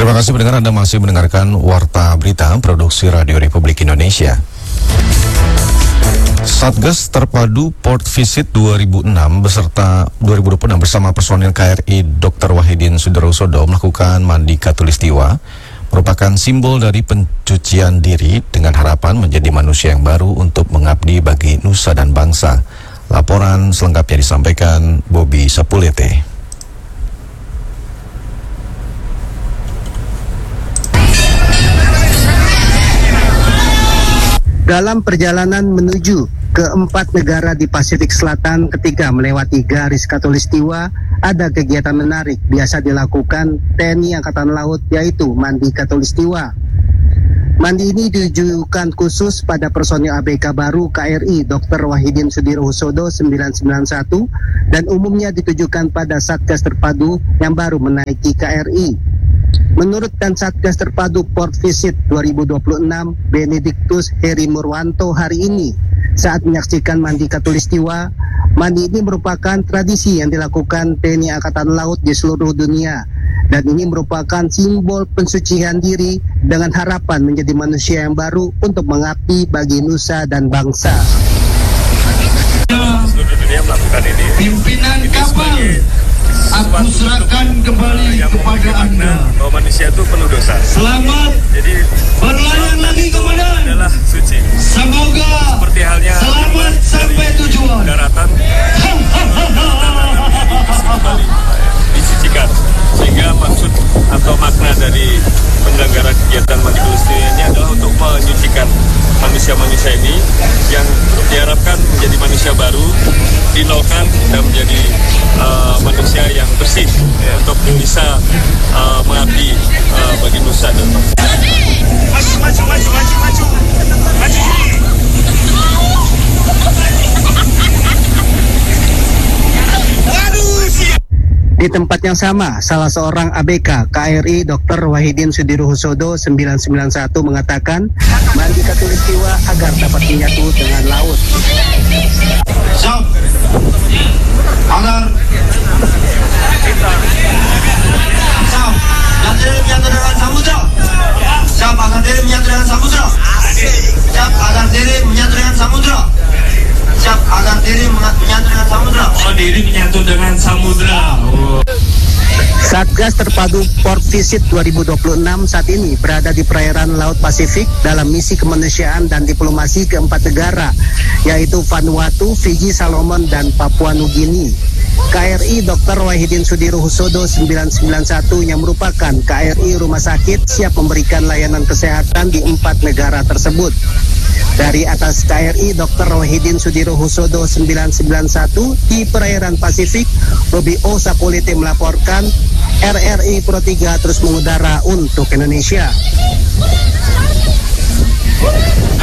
Terima kasih pendengar, Anda masih mendengarkan Warta Berita Produksi Radio Republik Indonesia. Satgas Terpadu Port Visit 2026 bersama personil KRI Dr. Wahidin Sudirohusodo melakukan mandi Khatulistiwa, merupakan simbol dari pencucian diri dengan harapan menjadi manusia yang baru untuk mengabdi bagi nusa dan bangsa. Laporan selengkapnya disampaikan Bobby Sapulete. Dalam perjalanan menuju ke 4 negara di Pasifik Selatan ketika melewati garis Khatulistiwa, ada kegiatan menarik biasa dilakukan TNI Angkatan Laut, yaitu mandi Khatulistiwa. Mandi ini ditujukan khusus pada personil ABK baru KRI Dr. Wahidin Sudirohusodo 991 dan umumnya ditujukan pada Satgas Terpadu yang baru menaiki KRI. Menurut Dan Satgas Terpadu Port Visit 2026, Benediktus Heri Murwanto hari ini saat menyaksikan mandi Khatulistiwa, mandi ini merupakan tradisi yang dilakukan TNI Angkatan Laut di seluruh dunia dan ini merupakan simbol pensucian diri dengan harapan menjadi manusia yang baru untuk mengabdi bagi nusa dan bangsa. Seluruh dunia melakukan ini. Pimpinan kapal, aku serahkan kembali kepada Anda. Bahwa manusia itu penuh dosa. Selamat. Jadi berlayar lagi komandan. Adalah suci. Semoga seperti halnya selamat sampai tujuan. Daratan kembali disucikan. Sehingga maksud atau makna dari penyelenggaraan kegiatan mandi Khatulistiwa ini adalah untuk menyucikan manusia-manusia ini yang diharapkan menjadi manusia baru, dinolkan dan menjadi manusia yang bersih ya, untuk bisa mengabdi bagi nusa dan bangsa. Maju. Di tempat yang sama, salah seorang ABK KRI Dr. Wahidin Sudirohusodo 991 mengatakan mandi Khatulistiwa agar dapat menyatu dengan laut. Siap. Agar siap. Yang diri menyatu dengan samudra. Siap agar diri menyatu dengan samudra. Siap agar diri menyatu dengan samudra. Siap agar diri menyatu dengan samudra. Oh, diri menyatu dengan samudra. Satgas Terpadu Port Visit 2026 saat ini berada di perairan Laut Pasifik dalam misi kemanusiaan dan diplomasi ke 4 negara, yaitu Vanuatu, Fiji, Salomon, dan Papua Nugini. KRI Dr. Wahidin Sudirohusodo 991 yang merupakan KRI rumah sakit siap memberikan layanan kesehatan di 4 negara tersebut. Dari atas KRI Dr. Wahidin Sudirohusodo 991 di perairan Pasifik, Bobby Sapulete melaporkan. RRI Pro 3 terus mengudara untuk Indonesia.